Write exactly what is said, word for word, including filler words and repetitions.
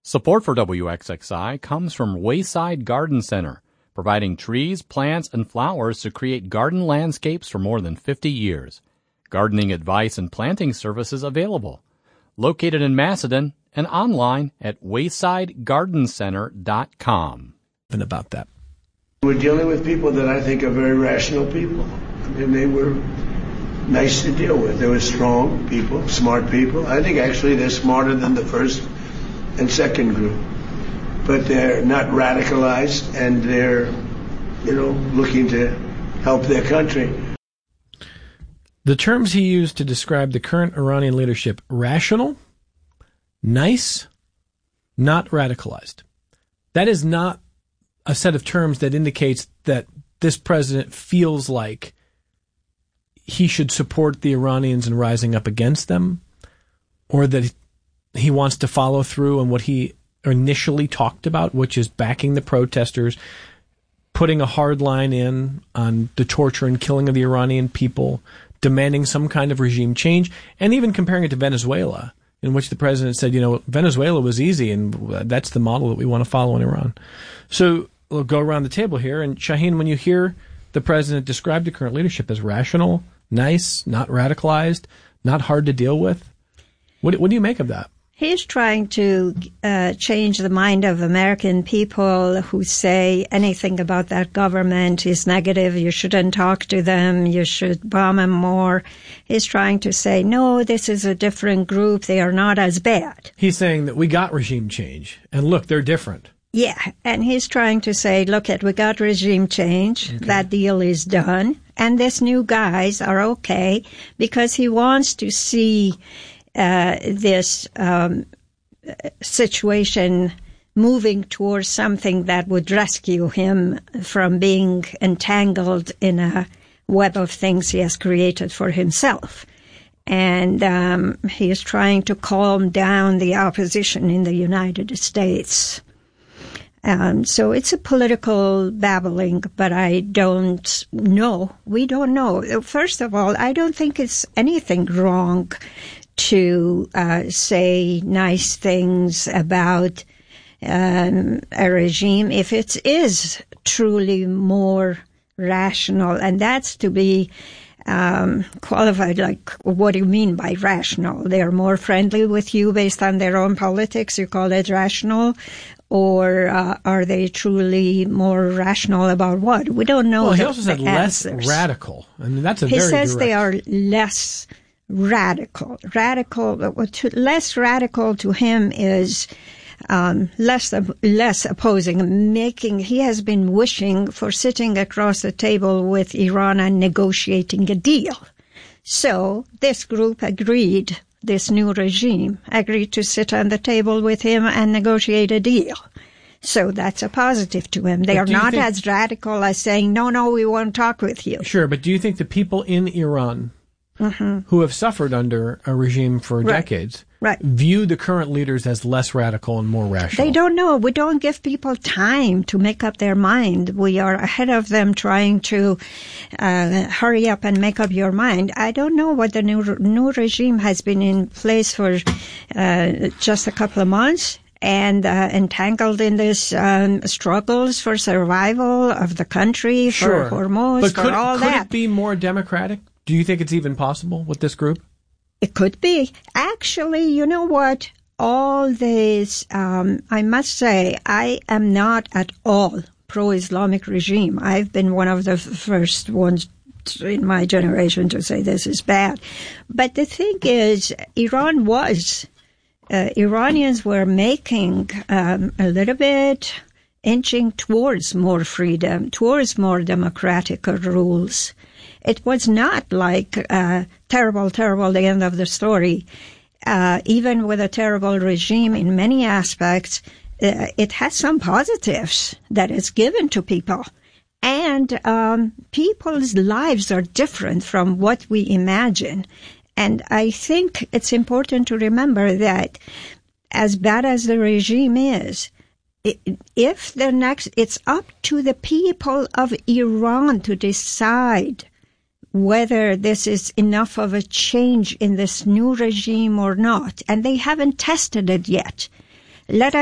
Support for W X X I comes from Wayside Garden Center, providing trees, plants, and flowers to create garden landscapes for more than fifty years. Gardening advice and planting services available. Located in Macedon and online at wayside garden center dot com. And about that. We're dealing with people that I think are very rational people. And they were nice to deal with. They were strong people, smart people. I think actually they're smarter than the first and second group. But they're not radicalized, and they're, you know, looking to help their country. The terms he used to describe the current Iranian leadership: rational, nice, not radicalized. That is not a set of terms that indicates that this president feels like he should support the Iranians in rising up against them, or that he wants to follow through on what he initially talked about, which is backing the protesters, putting a hard line in on the torture and killing of the Iranian people, demanding some kind of regime change, and even comparing it to Venezuela, in which the president said, you know, Venezuela was easy, and that's the model that we want to follow in Iran. So we'll go around the table here. And Shaheen, when you hear the president describe the current leadership as rational, nice, not radicalized, not hard to deal with, what, what do you make of that? He's trying to uh, change the mind of American people who say anything about that government is negative. You shouldn't talk to them. You should bomb them more. He's trying to say, no, this is a different group. They are not as bad. He's saying that we got regime change, and look, they're different. Yeah, and he's trying to say, look, at we got regime change. Okay. That deal is done. And these new guys are okay, because he wants to see Uh, this um, situation moving towards something that would rescue him from being entangled in a web of things he has created for himself. And um, he is trying to calm down the opposition in the United States. Um, so it's a political babbling, but I don't know. We don't know. First of all, I don't think it's anything wrong to uh, say nice things about um, a regime if it is truly more rational. And that's to be um, qualified, like, what do you mean by rational? They're more friendly with you based on their own politics, you call it rational? Or uh, are they truly more rational about what? We don't know. Well, he the, also said less radical. I mean, that's a he very says direct. They are less radical. Radical, to, less radical to him is um, less less opposing. Making he has been wishing for sitting across the table with Iran and negotiating a deal. So this group agreed. This new regime agreed to sit on the table with him and negotiate a deal. So that's a positive to him. They but are not think, as radical as saying, no, no, we won't talk with you. Sure, but do you think the people in Iran mm-hmm. who have suffered under a regime for right. decades right. view the current leaders as less radical and more rational? They don't know. We don't give people time to make up their mind. We are ahead of them trying to uh, hurry up and make up your mind. I don't know what the new, new regime has been in place for uh, just a couple of months and uh, entangled in this um, struggles for survival of the country, sure. for Hormuz, but for could, all could that. Could it be more democratic? Do you think it's even possible with this group? It could be. Actually, you know what? All this, um, I must say, I am not at all pro-Islamic regime. I've been one of the first ones in my generation to say this is bad. But the thing is, Iran was, uh, Iranians were making um, a little bit, inching towards more freedom, towards more democratic rules. It was not like uh, terrible, terrible, the end of the story. Uh, even with a terrible regime in many aspects, uh, it has some positives that is given to people. And um, people's lives are different from what we imagine. And I think it's important to remember that as bad as the regime is, if the next, it's up to the people of Iran to decide whether this is enough of a change in this new regime or not. And they haven't tested it yet. Let us